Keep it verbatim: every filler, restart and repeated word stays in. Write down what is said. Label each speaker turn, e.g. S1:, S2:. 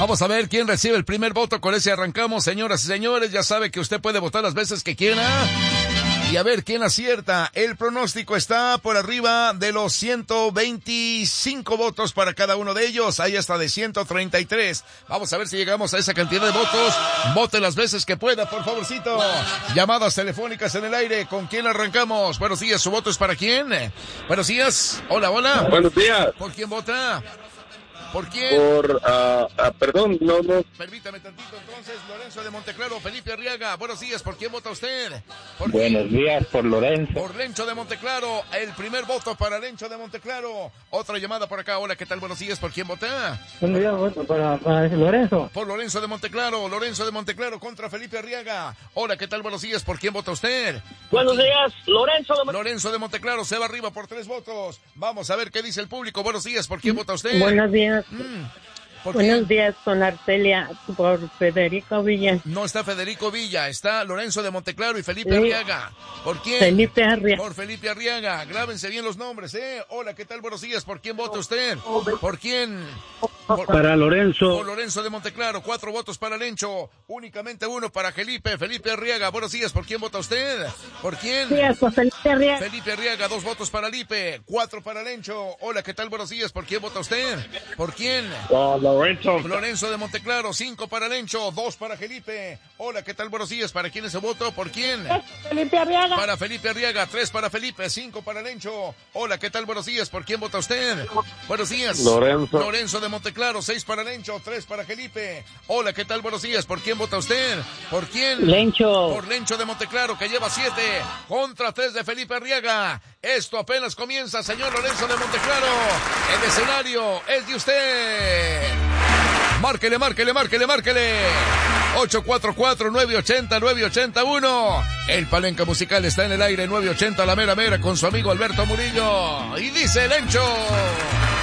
S1: Vamos a ver quién recibe el primer voto. Con ese arrancamos, señoras y señores. Ya sabe que usted puede votar las veces que quiera. Y a ver quién acierta. El pronóstico está por arriba de los ciento veinticinco votos para cada uno de ellos. Ahí está de ciento treinta y tres. Vamos a ver si llegamos a esa cantidad de votos. Vote las veces que pueda, por favorcito. Llamadas telefónicas en el aire. ¿Con quién arrancamos? Buenos días, ¿su voto es para quién? Buenos días. Hola, hola.
S2: Buenos días.
S1: ¿Por quién vota? ¿Por quién?
S2: Por, uh, uh, perdón, no, no.
S1: Permítame tantito, entonces, Lorenzo de Monteclaro, Felipe Arriaga. Buenos días, ¿por quién vota usted? ¿Por
S3: Buenos
S1: quién?
S3: días, por Lorenzo.
S1: Por Lencho de Monteclaro, el primer voto para Lencho de Monteclaro. Otra llamada por acá, hola, ¿qué tal? Buenos días, ¿por quién vota?
S4: Buenos días, voto para, para Lorenzo.
S1: Por Lorenzo de Monteclaro, Lorenzo de Monteclaro contra Felipe Arriaga. Hola, ¿qué tal? Buenos días, ¿por quién vota usted?
S5: Buenos días, Lorenzo de
S1: Lorenzo de Monteclaro se va arriba por tres votos. Vamos a ver qué dice el público. Buenos días, ¿por quién vota usted?
S6: Buenos días.
S1: Mm. ¿Por
S6: Buenos
S1: quién?
S6: días, con Arcelia, por Federico Villa.
S1: No está Federico Villa, está Lorenzo de Monteclaro y Felipe
S6: Sí.
S1: Arriaga. ¿Por quién?
S6: Felipe Arriaga.
S1: Por Felipe Arriaga. Grábense bien los nombres, ¿eh? Hola, ¿qué tal? Buenos días. ¿Por quién vota usted? ¿Por quién? Por,
S4: Para Lorenzo.
S1: por Lorenzo de Monteclaro. Cuatro votos para Lencho. Únicamente uno para Felipe. Felipe Arriaga. Buenos días. ¿Por quién vota usted? ¿Por quién?
S6: Sí, por Felipe Arriaga.
S1: Felipe Arriaga. Dos votos para Lipe. Cuatro para Lencho. Hola, ¿qué tal? Buenos días. ¿Por quién vota usted? ¿Por quién?
S3: Por Lorenzo.
S1: Lorenzo de Monteclaro. Cinco para Lencho. Dos para Felipe. Hola, ¿qué tal? Buenos días. ¿Para quién es el voto? ¿Por quién?
S6: Felipe Arriaga.
S1: Para Felipe Arriaga. Tres para Felipe. Cinco para Lencho. Hola, ¿qué tal? Buenos días. ¿Por quién vota usted? Buenos días.
S2: Lorenzo.
S1: Lorenzo de Monteclaro. Seis para Lencho. Tres para Felipe. Hola, ¿qué tal? Buenos días. ¿Por quién vota usted? ¿Por quién?
S6: Lencho.
S1: Por Lencho de Monteclaro, que lleva siete contra tres de Felipe Arriaga. Esto apenas comienza, señor Lorenzo de Monteclaro. El escenario es de usted. Márquele, márquele, márquele, márquele. ocho cuatro cuatro, nueve ocho cero, nueve ocho cero uno. El Palenca Musical está en el aire, nueve ochenta la mera mera con su amigo Alberto Murillo. Y dice Lencho.